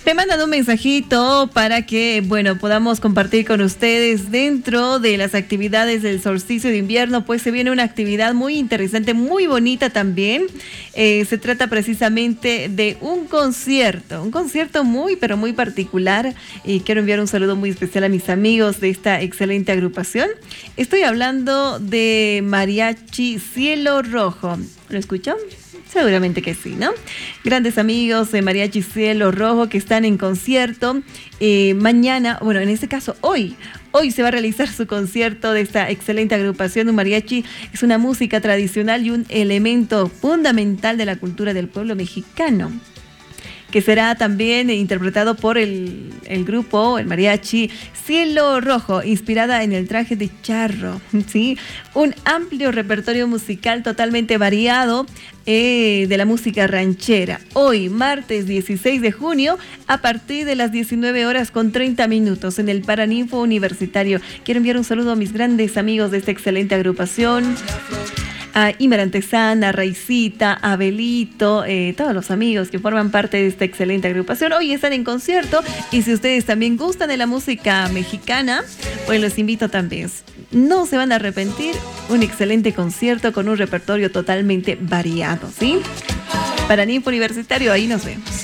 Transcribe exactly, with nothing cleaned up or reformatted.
Me mandan un mensajito para que, bueno, podamos compartir con ustedes dentro de las actividades del solsticio de invierno. Pues se viene una actividad muy interesante, muy bonita también. Eh, se trata precisamente de un concierto, un concierto muy, pero muy particular. Y quiero enviar un saludo muy especial a mis amigos de esta excelente agrupación. Estoy hablando de Mariachi Cielo Rojo. ¿Lo escuchó? Seguramente que sí, ¿no? Grandes amigos de Mariachi Cielo Rojo que están en concierto. Eh, mañana, bueno, en este caso hoy, hoy se va a realizar su concierto de esta excelente agrupación. Un mariachi es una música tradicional y un elemento fundamental de la cultura del pueblo mexicano, que será también interpretado por el, el grupo, el Mariachi Cielo Rojo, inspirada en el traje de charro, ¿sí? Un amplio repertorio musical totalmente variado eh, de la música ranchera. Hoy, martes dieciséis de junio, a partir de las diecinueve horas con treinta minutos, en el Paraninfo Universitario. Quiero enviar un saludo a mis grandes amigos de esta excelente agrupación. A Imer Antesana, a Raicita, a Belito, eh, todos los amigos que forman parte de esta excelente agrupación. Hoy están en concierto y si ustedes también gustan de la música mexicana, pues los invito también. No se van a arrepentir, un excelente concierto con un repertorio totalmente variado, ¿sí? Paraninfo Universitario, ahí nos vemos.